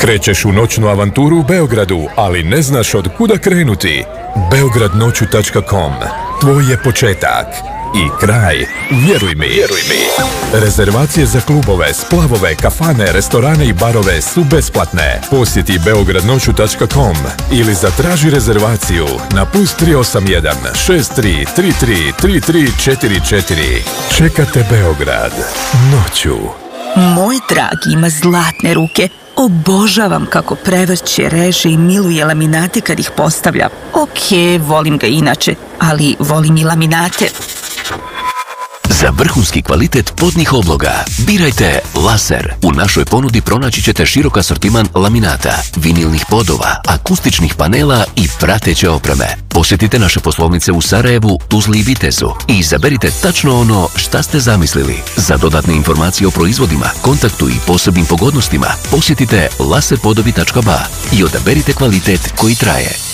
Krećeš u noćnu avanturu u Beogradu, ali ne znaš od kuda krenuti. Beogradnoću.com. Tvoj je početak i kraj, vjeruj mi. Rezervacije za klubove, splavove, kafane, restorane i barove su besplatne. Posjeti Beogradnoću.com ili zatraži rezervaciju na +381 63 33 3344. Čekate Beograd noću. Moj dragi ima zlatne ruke. Obožavam kako prevrće, reže i miluje laminate kad ih postavlja. Volim ga inače, ali volim i laminate. Za vrhunski kvalitet podnih obloga birajte Laser. U našoj ponudi pronaći ćete širok asortiman laminata, vinilnih podova, akustičnih panela i prateće opreme. Posjetite naše poslovnice u Sarajevu, Tuzli i Vitezu i izaberite tačno ono šta ste zamislili. Za dodatne informacije o proizvodima, kontaktu i posebnim pogodnostima posjetite laserpodovi.ba i odaberite kvalitet koji traje.